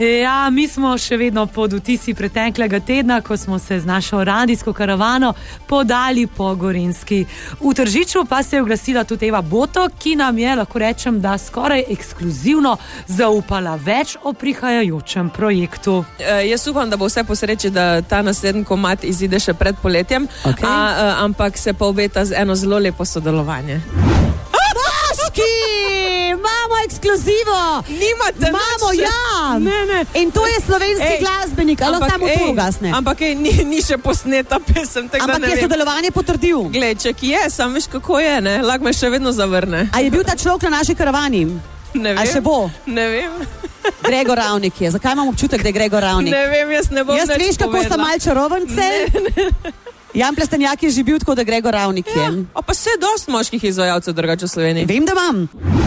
Ja, mi smo še vedno pod vtisi preteklega tedna, ko smo se z našo radijsko karavano podali po Gorenjski. V Tržiču pa se je oglasila tudi Eva Boto, ki nam je, lahko rečem, da skoraj ekskluzivno zaupala več o prihajajočem projektu. Jaz upam, da bo vse po sreči, da ta naslednji komad izide še pred poletjem, ampak se pa obeta z eno zelo lepo sodelovanje. Imamo ekskluzivo! Nimate Imamo, ja! Ne. In to je slovenski glasbenik, ali lahko tam to ugasne? Ampak ni še posneta pesem, tako da ne vem. Ampak je sodelovanje potrdil. Glej, če ki je, sam veš kako je, ne? Lahko me še vedno zavrne. A je bil ta človek na naši karavani? Ne vem. A še bo? Ne vem. Gregor Ravnik je. Zakaj imam občutek, da je Gregor Ravnik? Ne vem, jaz ne bom Jaz veš, kako so mal čarovnice? Ne. Jan Plestenjak je že bil tako, da Gregor Ravnik je. A pa se dost moških izvajalcev drugače v Sloveniji. Vem, da imam.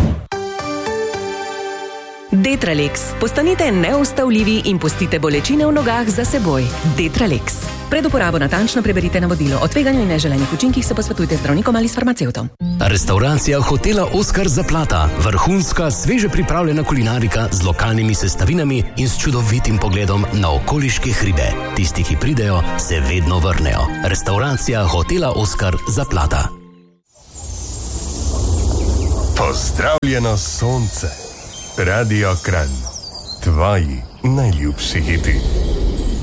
Detralex. Postanite neustavljivi in pustite bolečine v nogah za seboj. Detralex. Pred uporabo natančno preberite navodilo. O tveganju in neželenih učinkih se posvetujte z zdravnikom ali s farmacevtom. Restauracija hotela Oskar Zaplata. Vrhunska, sveže pripravljena kulinarika z lokalnimi sestavinami in s čudovitim pogledom na okoliške hribe. Tisti, ki pridejo, se vedno vrnejo. Restauracija hotela Oskar Zaplata. Pozdravljeno sonce. Radio Kranj. Tvoji najljubši hiti.